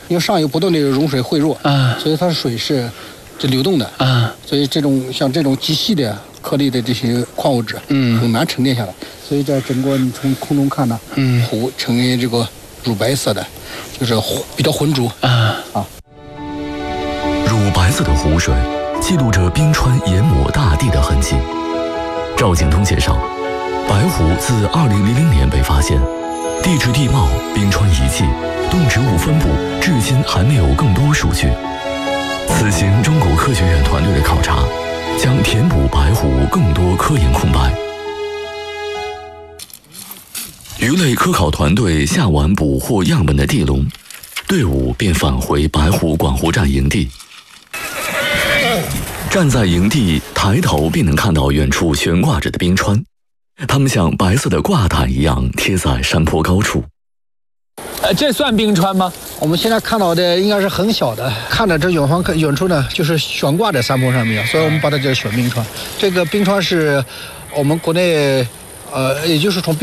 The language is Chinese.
因为上游不断的融水汇入所以它的水是流动的所以像这种极细的颗粒的这些矿物质很难沉淀下来，所以在整个你从空中看呢湖呈现这个乳白色的，就是比较浑浊乳白色的湖水记录着冰川淹没大地的痕迹。赵景东介绍，白湖自2000年被发现，地质地貌、冰川遗迹、动植物分布至今还没有更多数据。此行中国科学院团队的考察，将填补白湖更多科研空白。鱼类科考团队下完捕获样本的地笼，队伍便返回白湖管湖站营地。站在营地，抬头便能看到远处悬挂着的冰川，它们像白色的挂毯一样贴在山坡高处。 这算冰川吗？ 我们现在看到的应该是很小的，看着这远处呢就是悬挂在山坡上面，所以我们把它叫悬冰川。这个冰川是我们国内也就是从